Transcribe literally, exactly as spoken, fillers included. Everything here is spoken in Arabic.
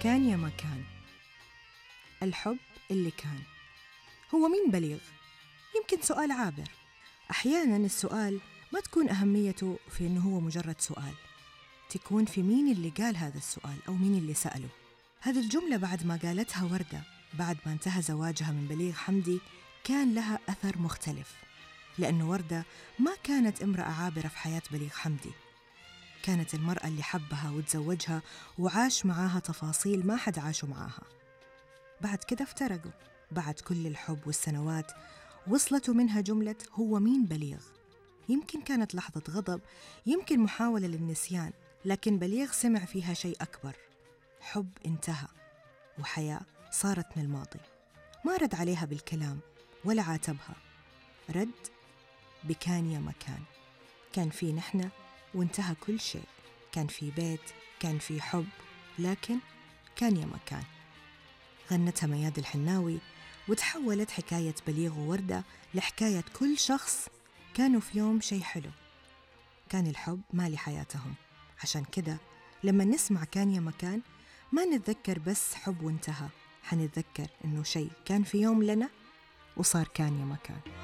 كان يا مكان. الحب اللي كان. هو مين بليغ؟ يمكن سؤال عابر. أحياناً السؤال ما تكون أهميته في أنه هو مجرد سؤال، تكون في مين اللي قال هذا السؤال أو مين اللي سأله. هذه الجملة بعد ما قالتها وردة بعد ما انتهى زواجها من بليغ حمدي كان لها أثر مختلف، لأن وردة ما كانت امرأة عابرة في حياة بليغ حمدي، كانت المرأة اللي حبها وتزوجها وعاش معاها تفاصيل ما حد عاشوا معاها. بعد كده افترقوا. بعد كل الحب والسنوات وصلته منها جملة هو مين بليغ. يمكن كانت لحظة غضب، يمكن محاولة للنسيان، لكن بليغ سمع فيها شيء أكبر. حب انتهى وحياة صارت من الماضي. ما رد عليها بالكلام ولا عاتبها، رد بكان يا مكان. كان في نحن وانتهى كل شيء، كان في بيت، كان في حب، لكن كان يا مكان. غنتها مياد الحناوي، وتحولت حكاية بليغ ووردة لحكاية كل شخص كانوا في يوم شيء حلو، كان الحب مالي حياتهم. عشان كده لما نسمع كان يا مكان ما نتذكر بس حب وانتهى، حنتذكر إنه شيء كان في يوم لنا وصار كان يا مكان.